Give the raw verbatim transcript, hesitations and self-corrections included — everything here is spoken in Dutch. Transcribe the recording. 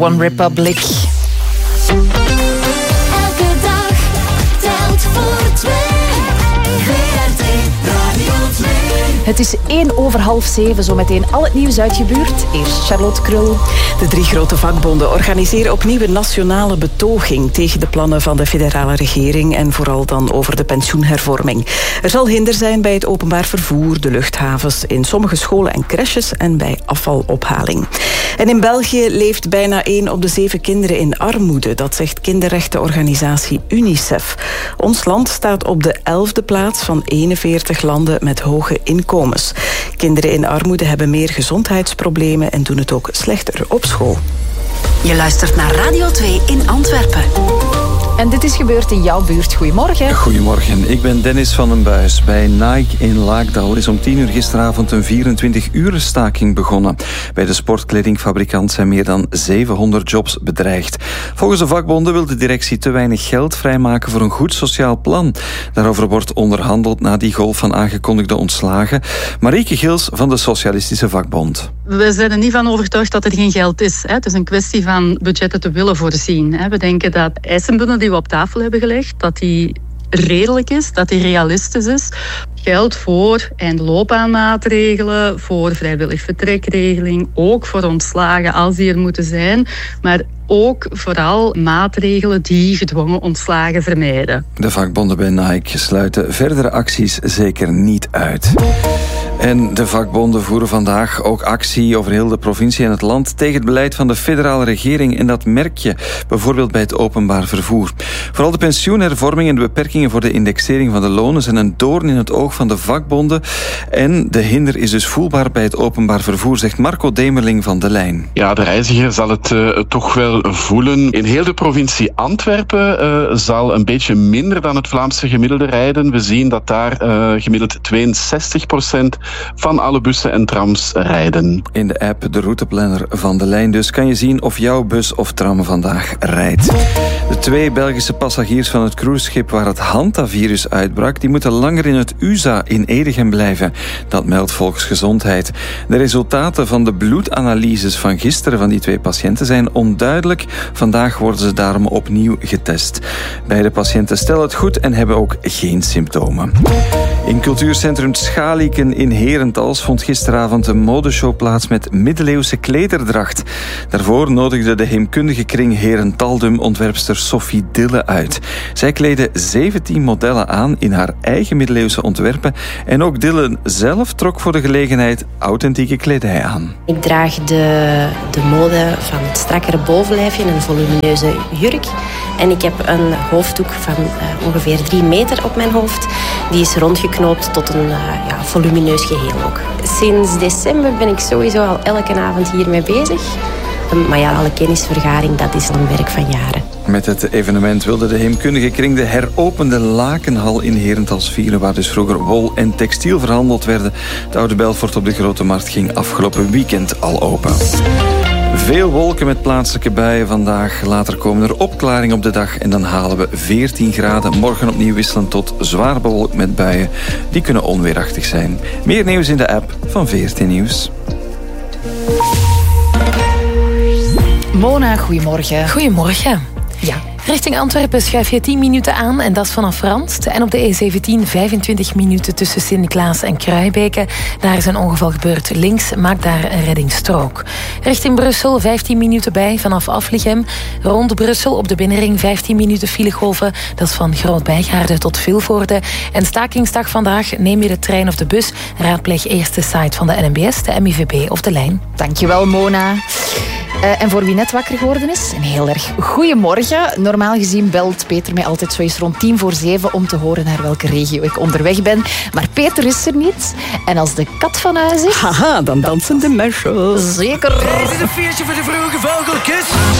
One Republic. Elke dag telt voor twee. V R T Radio twee. Het is één over half zeven, zometeen al het nieuws uit je buurt. Eerst Charlotte Krul. De drie grote vakbonden organiseren opnieuw een nationale betoging tegen de plannen van de federale regering en vooral dan over de pensioenhervorming. Er zal hinder zijn bij het openbaar vervoer, de luchthavens, in sommige scholen en crèches en bij afvalophaling. En in België leeft bijna één op de zeven kinderen in armoede. Dat zegt kinderrechtenorganisatie UNICEF. Ons land staat op de elfde plaats van eenenveertig landen met hoge inkomens. Kinderen in armoede hebben meer gezondheidsproblemen en doen het ook slechter op school. Je luistert naar Radio twee in Antwerpen. En dit is gebeurd in jouw buurt. Goedemorgen. Goedemorgen, ik ben Dennis van den Buis. Bij Nike in Laakdal is om tien uur gisteravond een vierentwintig uren staking begonnen. Bij de sportkledingfabrikant zijn meer dan zevenhonderd jobs bedreigd. Volgens de vakbonden wil de directie te weinig geld vrijmaken voor een goed sociaal plan. Daarover wordt onderhandeld na die golf van aangekondigde ontslagen. Marieke Gils van de Socialistische Vakbond. We zijn er niet van overtuigd dat er geen geld is. Het is een kwestie van budgetten te willen voorzien. We denken dat eisenbundel die we op tafel hebben gelegd, dat die redelijk is, dat die realistisch is. Geld voor eindloopbaanmaatregelen, voor vrijwillig vertrekregeling, ook voor ontslagen als die er moeten zijn, maar ook vooral maatregelen die gedwongen ontslagen vermijden. De vakbonden bij Nike sluiten verdere acties zeker niet uit. En de vakbonden voeren vandaag ook actie over heel de provincie en het land tegen het beleid van de federale regering. En dat merk je bijvoorbeeld bij het openbaar vervoer. Vooral de pensioenhervorming en de beperkingen voor de indexering van de lonen zijn een doorn in het oog van de vakbonden. En de hinder is dus voelbaar bij het openbaar vervoer, zegt Marco Demerling van De Lijn. Ja, de reiziger zal het uh, toch wel voelen. In heel de provincie Antwerpen uh, zal een beetje minder dan het Vlaamse gemiddelde rijden. We zien dat daar uh, gemiddeld tweeënzestig procent van alle bussen en trams rijden. In de app, de routeplanner van De Lijn dus, kan je zien of jouw bus of tram vandaag rijdt. De twee Belgische passagiers van het cruiseschip waar het hantavirus uitbrak, die moeten langer in het U S A in Edegem blijven. Dat meldt Volksgezondheid. De resultaten van de bloedanalyses van gisteren van die twee patiënten zijn onduidelijk. Vandaag worden ze daarom opnieuw getest. Beide patiënten stellen het goed en hebben ook geen symptomen. In cultuurcentrum Schalieken in Herentals vond gisteravond een modeshow plaats met middeleeuwse klederdracht. Daarvoor nodigde de heemkundige kring Herentaldum ontwerpster Sophie Dille uit. Zij kleedde zeventien modellen aan in haar eigen middeleeuwse ontwerpen en ook Dille zelf trok voor de gelegenheid authentieke kledij aan. Ik draag de, de mode van het strakkere bovenlijfje, een volumineuze jurk. En ik heb een hoofddoek van uh, ongeveer drie meter op mijn hoofd. Die is rondgeknoopt tot een uh, ja, volumineus geheel ook. Sinds december ben ik sowieso al elke avond hiermee bezig. Um, maar ja, alle kennisvergaring, dat is een werk van jaren. Met het evenement wilde de heemkundige kring de heropende Lakenhal in Herentals vieren, waar dus vroeger wol en textiel verhandeld werden. De Oude Belfort op de Grote Markt ging afgelopen weekend al open. Veel wolken met plaatselijke buien vandaag. Later komen er opklaringen op de dag en dan halen we veertien graden. Morgen opnieuw wisselend tot zwaar bewolkt met buien. Die kunnen onweerachtig zijn. Meer nieuws in de app van V R T Nieuws. Mona, goedemorgen. Goedemorgen. Ja. Richting Antwerpen schuif je tien minuten aan en dat is vanaf Randst. En op de E zeventien vijfentwintig minuten tussen Sint-Niklaas en Kruijbeke. Daar is een ongeval gebeurd. Links maakt daar een reddingsstrook. Richting Brussel vijftien minuten bij vanaf Aflichem. Rond Brussel op de binnenring vijftien minuten filegolven. Dat is van Groot-Bijgaarde tot Vilvoorde. En stakingsdag vandaag. Neem je de trein of de bus. Raadpleeg eerst de site van de N M B S, de M I V B of de lijn. Dankjewel, Mona. Uh, en voor wie net wakker geworden is, een heel erg goeiemorgen. Normaal gezien belt Peter mij altijd zoiets rond tien voor zeven om te horen naar welke regio ik onderweg ben. Maar Peter is er niet. En als de kat van huis is... Haha, dan dansen de meisjes. Zeker. Dit is een feestje voor de vroege vogeltjes.